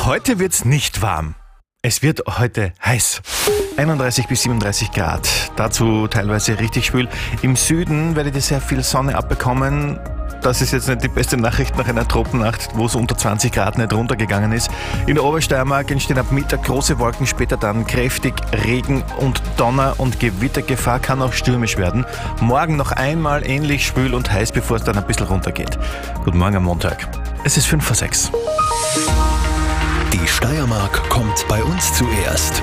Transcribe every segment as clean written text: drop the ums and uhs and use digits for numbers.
Heute wird's nicht warm. Es wird heute heiß. 31 bis 37 Grad. Dazu teilweise richtig schwül. Im Süden werdet ihr sehr viel Sonne abbekommen. Das ist jetzt nicht die beste Nachricht nach einer Tropennacht, wo es unter 20 Grad nicht runtergegangen ist. In der Obersteiermark entstehen ab Mittag große Wolken, später dann kräftig Regen und Donner und Gewittergefahr, kann auch stürmisch werden. Morgen noch einmal ähnlich schwül und heiß, bevor es dann ein bisschen runtergeht. Guten Morgen am Montag. Es ist 5:06. Die Steiermark kommt bei uns zuerst.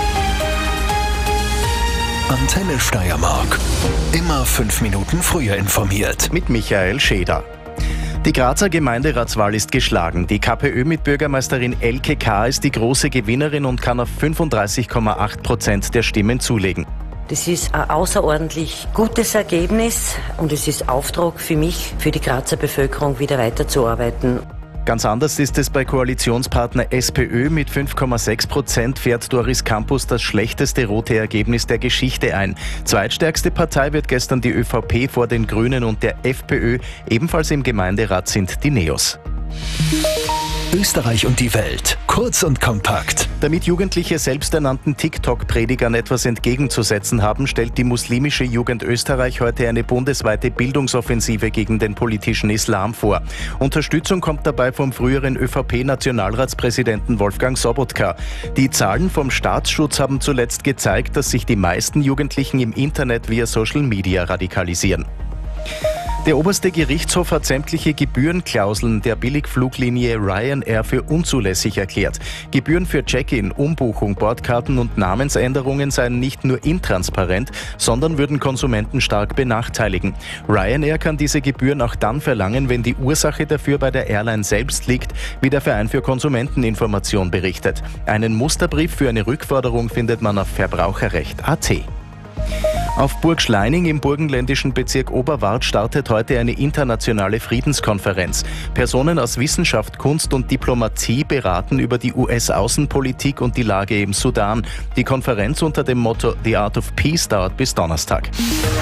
Antenne Steiermark. Immer 5 Minuten früher informiert. Mit Michael Scheder. Die Grazer Gemeinderatswahl ist geschlagen. Die KPÖ mit Bürgermeisterin Elke K. ist die große Gewinnerin und kann auf 35,8% der Stimmen zulegen. Das ist ein außerordentlich gutes Ergebnis und es ist Auftrag für mich, für die Grazer Bevölkerung wieder weiterzuarbeiten. Ganz anders ist es bei Koalitionspartner SPÖ. Mit 5,6% fährt Doris Campus das schlechteste rote Ergebnis der Geschichte ein. Zweitstärkste Partei wird gestern die ÖVP vor den Grünen und der FPÖ. Ebenfalls im Gemeinderat sind die Neos. Österreich und die Welt. Kurz und kompakt. Damit Jugendliche selbsternannten TikTok-Predigern etwas entgegenzusetzen haben, stellt die muslimische Jugend Österreich heute eine bundesweite Bildungsoffensive gegen den politischen Islam vor. Unterstützung kommt dabei vom früheren ÖVP-Nationalratspräsidenten Wolfgang Sobotka. Die Zahlen vom Staatsschutz haben zuletzt gezeigt, dass sich die meisten Jugendlichen im Internet via Social Media radikalisieren. Der oberste Gerichtshof hat sämtliche Gebührenklauseln der Billigfluglinie Ryanair für unzulässig erklärt. Gebühren für Check-in, Umbuchung, Bordkarten und Namensänderungen seien nicht nur intransparent, sondern würden Konsumenten stark benachteiligen. Ryanair kann diese Gebühren auch dann verlangen, wenn die Ursache dafür bei der Airline selbst liegt, wie der Verein für Konsumenteninformation berichtet. Einen Musterbrief für eine Rückforderung findet man auf Verbraucherrecht.at. Auf Burg Schleining im burgenländischen Bezirk Oberwart startet heute eine internationale Friedenskonferenz. Personen aus Wissenschaft, Kunst und Diplomatie beraten über die US-Außenpolitik und die Lage im Sudan. Die Konferenz unter dem Motto The Art of Peace dauert bis Donnerstag.